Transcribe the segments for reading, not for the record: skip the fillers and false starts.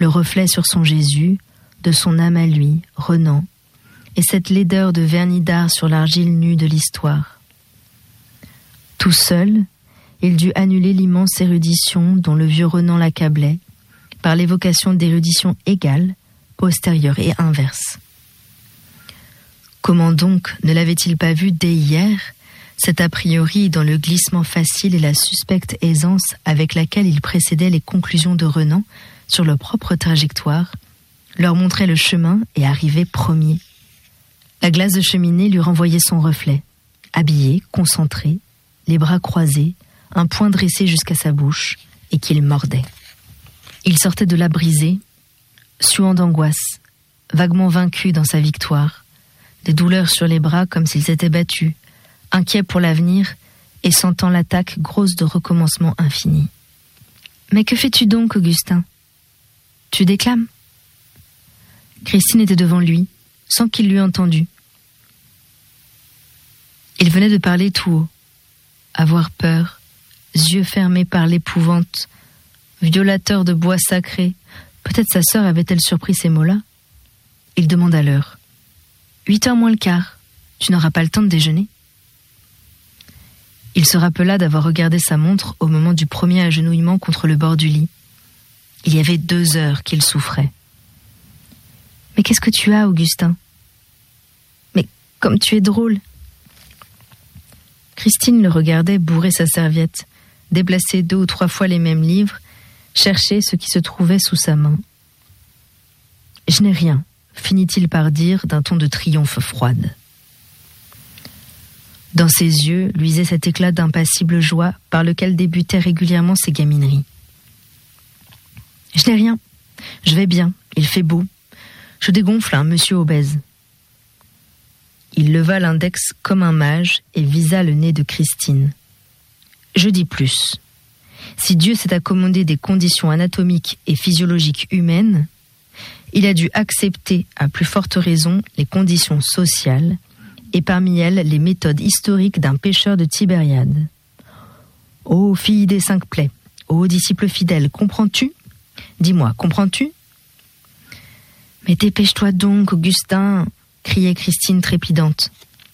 le reflet sur son Jésus, de son âme à lui, Renan, et cette laideur de vernis d'art sur l'argile nue de l'histoire. Tout seul, il dut annuler l'immense érudition dont le vieux Renan l'accablait, par l'évocation d'érudition égale, postérieure et inverse. Comment donc ne l'avait-il pas vu dès hier, cet a priori dans le glissement facile et la suspecte aisance avec laquelle il précédait les conclusions de Renan sur leur propre trajectoire, leur montrait le chemin et arrivait premier. La glace de cheminée lui renvoyait son reflet, habillé, concentré, les bras croisés, un poing dressé jusqu'à sa bouche, et qu'il mordait. Il sortait de là brisé, suant d'angoisse, vaguement vaincu dans sa victoire, des douleurs sur les bras comme s'il s'était battu, inquiet pour l'avenir et sentant l'attaque grosse de recommencement infini. « Mais que fais-tu donc, Augustin ? Tu déclames ?» Christine était devant lui, sans qu'il l'eût entendu. Il venait de parler tout haut, avoir peur, yeux fermés par l'épouvante, violateur de bois sacré. Peut-être sa sœur avait-elle surpris ces mots-là. Il demanda l'heure. 8h moins le quart. Tu n'auras pas le temps de déjeuner ? Il se rappela d'avoir regardé sa montre au moment du premier agenouillement contre le bord du lit. Il y avait 2 heures qu'il souffrait. « Mais qu'est-ce que tu as, Augustin ? Mais comme tu es drôle !» Christine le regardait bourrer sa serviette, déplacer 2 ou 3 fois les mêmes livres, chercher ce qui se trouvait sous sa main. « Je n'ai rien », finit-il par dire d'un ton de triomphe froide. Dans ses yeux luisait cet éclat d'impassible joie par lequel débutaient régulièrement ses gamineries. « Je n'ai rien. Je vais bien. Il fait beau. Je dégonfle un monsieur obèse. » Il leva l'index comme un mage et visa le nez de Christine. « Je dis plus. Si Dieu s'est accommodé des conditions anatomiques et physiologiques humaines, il a dû accepter à plus forte raison les conditions sociales et parmi elles les méthodes historiques d'un pêcheur de Tibériade. Ô fille des 5 plaies, ô disciple fidèle, comprends-tu ? Dis-moi, comprends-tu ? » « Mais dépêche-toi donc, Augustin !» criait Christine trépidante.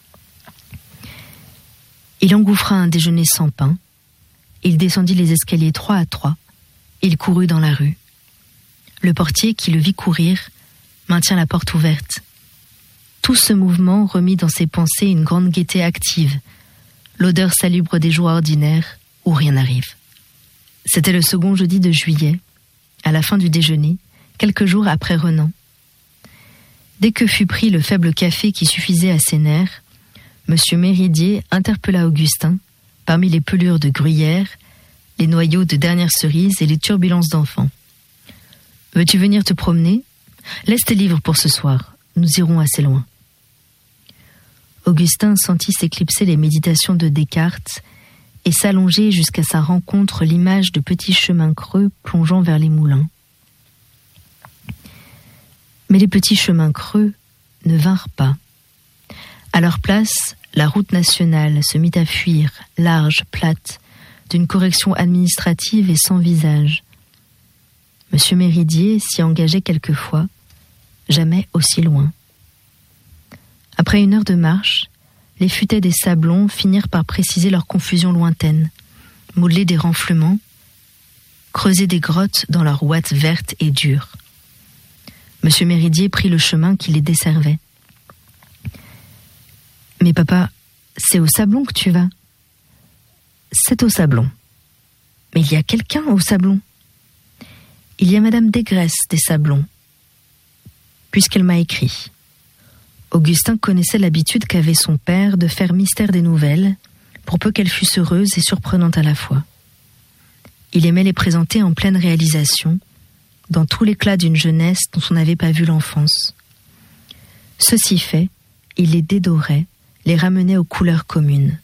Il engouffra un déjeuner sans pain. Il descendit les escaliers 3 à 3. Il courut dans la rue. Le portier, qui le vit courir, maintient la porte ouverte. Tout ce mouvement remit dans ses pensées une grande gaieté active, l'odeur salubre des jours ordinaires où rien n'arrive. C'était le second jeudi de juillet, à la fin du déjeuner, quelques jours après Renan. Dès que fut pris le faible café qui suffisait à ses nerfs, M. Méridier interpella Augustin, parmi les pelures de gruyère, les noyaux de dernière cerise et les turbulences d'enfants. « Veux-tu venir te promener ? Laisse tes livres pour ce soir, nous irons assez loin. » Augustin sentit s'éclipser les méditations de Descartes et s'allonger jusqu'à sa rencontre l'image de petits chemins creux plongeant vers les moulins. Mais les petits chemins creux ne vinrent pas. À leur place, la route nationale se mit à fuir, large, plate, d'une correction administrative et sans visage. M. Méridier s'y engageait quelquefois, jamais aussi loin. Après 1 heure de marche, les futaies des sablons finirent par préciser leur confusion lointaine, modeler des renflements, creuser des grottes dans leur ouate verte et dure. M. Méridier prit le chemin qui les desservait. « Mais papa, c'est au Sablon que tu vas ?»« C'est au Sablon. Mais il y a quelqu'un au Sablon. Il y a Madame Desgraisses des Sablons, puisqu'elle m'a écrit. » Augustin connaissait l'habitude qu'avait son père de faire mystère des nouvelles, pour peu qu'elles fussent heureuses et surprenantes à la fois. Il aimait les présenter en pleine réalisation, dans tout l'éclat d'une jeunesse dont on n'avait pas vu l'enfance. Ceci fait, il les dédorait, les ramenait aux couleurs communes.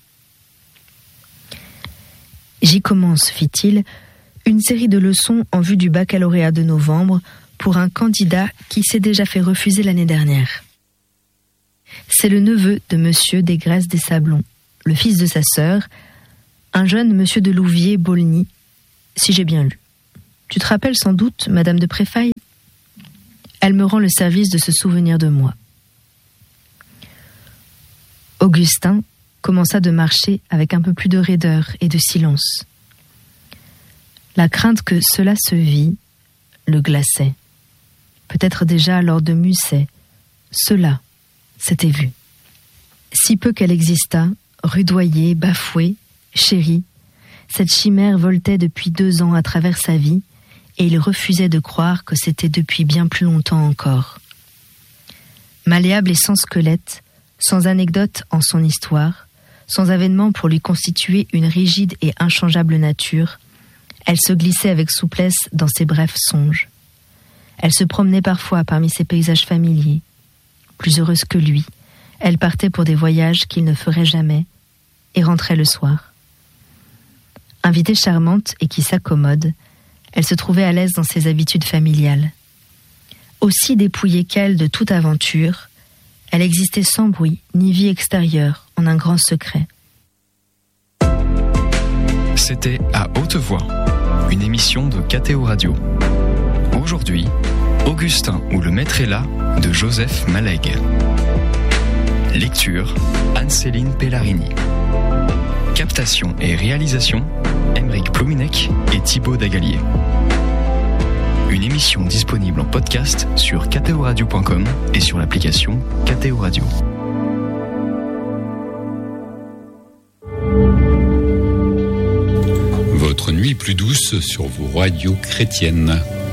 « J'y commence, fit-il, une série de leçons en vue du baccalauréat de novembre pour un candidat qui s'est déjà fait refuser l'année dernière. C'est le neveu de M. Desgraisses des Sablons, le fils de sa sœur, un jeune M. de Louviers-Baulny, si j'ai bien lu. Tu te rappelles sans doute, Madame de Préfaille ? Elle me rend le service de se souvenir de moi. Augustin commença de marcher avec un peu plus de raideur et de silence. La crainte que cela se vît le glaçait. Peut-être déjà lors de Musset, cela s'était vu. Si peu qu'elle existât, rudoyée, bafouée, chérie, cette chimère voltait depuis 2 ans à travers sa vie, et il refusait de croire que c'était depuis bien plus longtemps encore. Malléable et sans squelette, sans anecdote en son histoire, sans avènement pour lui constituer une rigide et inchangeable nature, elle se glissait avec souplesse dans ses brefs songes. Elle se promenait parfois parmi ses paysages familiers. Plus heureuse que lui, elle partait pour des voyages qu'il ne ferait jamais et rentrait le soir. Invitée charmante et qui s'accommode, elle se trouvait à l'aise dans ses habitudes familiales. Aussi dépouillée qu'elle de toute aventure, elle existait sans bruit ni vie extérieure, en un grand secret. C'était À Haute Voix, une émission de KTO Radio. Aujourd'hui, Augustin ou le maître est là de Joseph Malègue. Lecture, Anne-Céline Pellarini. Captation et réalisation, Aymeric Plouminec et Thibaut Dagalier. Une émission disponible en podcast sur ktoradio.com et sur l'application KTO Radio. Votre nuit plus douce sur vos radios chrétiennes.